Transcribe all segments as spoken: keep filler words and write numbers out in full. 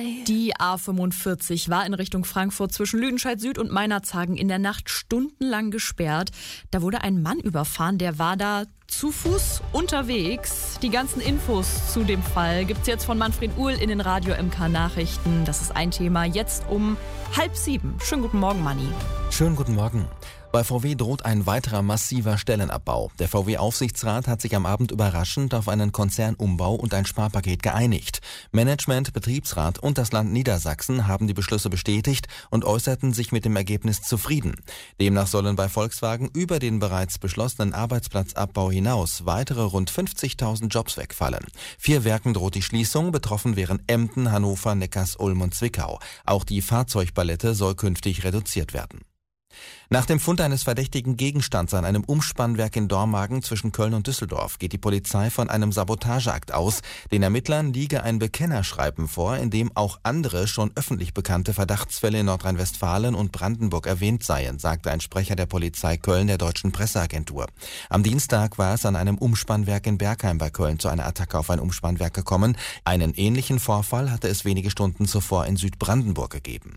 Die A fünfundvierzig war in Richtung Frankfurt zwischen Lüdenscheid Süd und Meinerzhagen in der Nacht stundenlang gesperrt. Da wurde ein Mann überfahren, der war da zu Fuß unterwegs. Die ganzen Infos zu dem Fall gibt's jetzt von Manfred Uhl in den Radio M K Nachrichten. Das ist ein Thema jetzt um halb sieben. Schönen guten Morgen, Manni. Schönen guten Morgen. Bei V W droht ein weiterer massiver Stellenabbau. Der V W-Aufsichtsrat hat sich am Abend überraschend auf einen Konzernumbau und ein Sparpaket geeinigt. Management, Betriebsrat und das Land Niedersachsen haben die Beschlüsse bestätigt und äußerten sich mit dem Ergebnis zufrieden. Demnach sollen bei Volkswagen über den bereits beschlossenen Arbeitsplatzabbau hinaus weitere rund fünfzigtausend Jobs wegfallen. Vier Werken droht die Schließung, betroffen wären Emden, Hannover, Neckarsulm und Zwickau. Auch die Fahrzeugpalette soll künftig reduziert werden. Nach dem Fund eines verdächtigen Gegenstands an einem Umspannwerk in Dormagen zwischen Köln und Düsseldorf geht die Polizei von einem Sabotageakt aus. Den Ermittlern liege ein Bekennerschreiben vor, in dem auch andere schon öffentlich bekannte Verdachtsfälle in Nordrhein-Westfalen und Brandenburg erwähnt seien, sagte ein Sprecher der Polizei Köln der Deutschen Presseagentur. Am Dienstag war es an einem Umspannwerk in Bergheim bei Köln zu einer Attacke auf ein Umspannwerk gekommen. Einen ähnlichen Vorfall hatte es wenige Stunden zuvor in Südbrandenburg gegeben.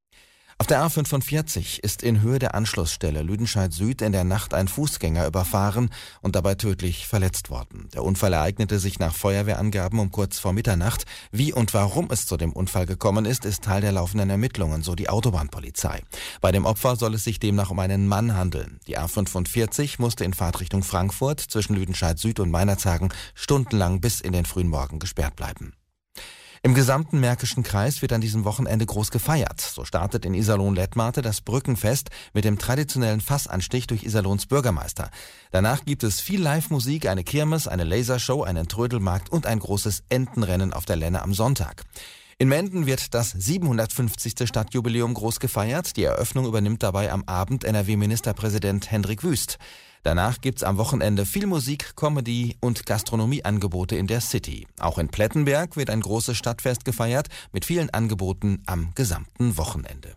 Auf der A fünfundvierzig ist in Höhe der Anschlussstelle Lüdenscheid Süd in der Nacht ein Fußgänger überfahren und dabei tödlich verletzt worden. Der Unfall ereignete sich nach Feuerwehrangaben um kurz vor Mitternacht. Wie und warum es zu dem Unfall gekommen ist, ist Teil der laufenden Ermittlungen, so die Autobahnpolizei. Bei dem Opfer soll es sich demnach um einen Mann handeln. Die A fünfundvierzig musste in Fahrtrichtung Frankfurt zwischen Lüdenscheid Süd und Meinerzhagen stundenlang bis in den frühen Morgen gesperrt bleiben. Im gesamten Märkischen Kreis wird an diesem Wochenende groß gefeiert. So startet in Iserlohn-Lettmate das Brückenfest mit dem traditionellen Fassanstich durch Iserlohns Bürgermeister. Danach gibt es viel Live-Musik, eine Kirmes, eine Lasershow, einen Trödelmarkt und ein großes Entenrennen auf der Lenne am Sonntag. In Menden wird das siebenhundertfünfzigste Stadtjubiläum groß gefeiert. Die Eröffnung übernimmt dabei am Abend N R W-Ministerpräsident Hendrik Wüst. Danach gibt's am Wochenende viel Musik, Comedy und Gastronomieangebote in der City. Auch in Plettenberg wird ein großes Stadtfest gefeiert mit vielen Angeboten am gesamten Wochenende.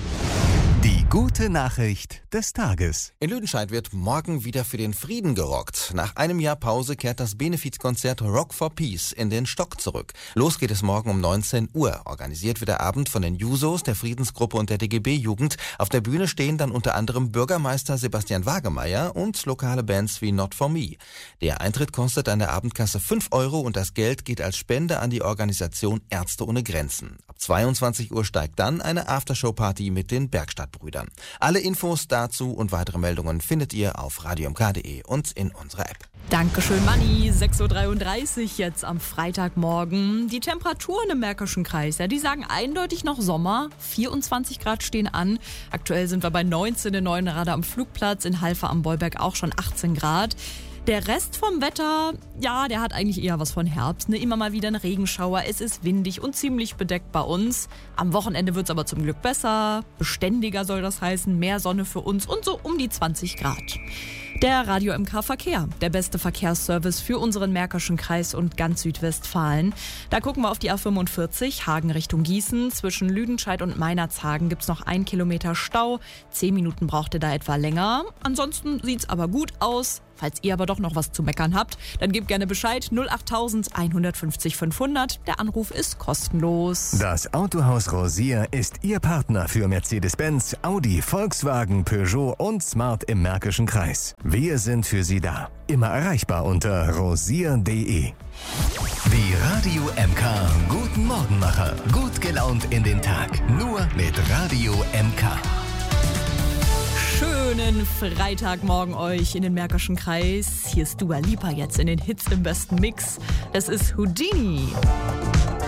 Die gute Nachricht des Tages. In Lüdenscheid wird morgen wieder für den Frieden gerockt. Nach einem Jahr Pause kehrt das Benefizkonzert Rock for Peace in den Stock zurück. Los geht es morgen um neunzehn Uhr. Organisiert wird der Abend von den Jusos, der Friedensgruppe und der D G B-Jugend. Auf der Bühne stehen dann unter anderem Bürgermeister Sebastian Wagemeyer und lokale Bands wie Not For Me. Der Eintritt kostet an der Abendkasse fünf Euro und das Geld geht als Spende an die Organisation Ärzte ohne Grenzen. Ab zweiundzwanzig Uhr steigt dann eine Aftershow-Party mit den Bergstadtbrüdern. Alle Infos dazu und weitere Meldungen findet ihr auf radio m k punkt d e und in unserer App. Dankeschön, Manni. sechs Uhr dreiunddreißig jetzt am Freitagmorgen. Die Temperaturen im Märkischen Kreis, ja, die sagen eindeutig noch Sommer. vierundzwanzig Grad stehen an. Aktuell sind wir bei neunzehn in Neuenrade am Flugplatz, in Halver am Bollberg auch schon achtzehn Grad. Der Rest vom Wetter, ja, der hat eigentlich eher was von Herbst. Ne? Immer mal wieder ein Regenschauer, es ist windig und ziemlich bedeckt bei uns. Am Wochenende wird es aber zum Glück besser, beständiger soll das heißen, mehr Sonne für uns und so um die zwanzig Grad. Der Radio M K Verkehr, der beste Verkehrsservice für unseren Märkischen Kreis und ganz Südwestfalen. Da gucken wir auf die A fünfundvierzig, Hagen Richtung Gießen. Zwischen Lüdenscheid und Meinerzhagen gibt's noch ein Kilometer Stau. Zehn Minuten braucht ihr da etwa länger. Ansonsten sieht's aber gut aus. Falls ihr aber doch noch was zu meckern habt, dann gebt gerne Bescheid. null acht eins fünf null fünf hundert. Der Anruf ist kostenlos. Das Autohaus Rosier ist Ihr Partner für Mercedes-Benz, Audi, Volkswagen, Peugeot und Smart im Märkischen Kreis. Wir sind für Sie da. Immer erreichbar unter rosier punkt d e. Die Radio M K Guten Morgenmacher. Gut gelaunt in den Tag. Nur mit Radio M K. Schönen Freitagmorgen euch in den Märkischen Kreis. Hier ist Dua Lipa jetzt in den Hits im besten Mix. Das ist Houdini.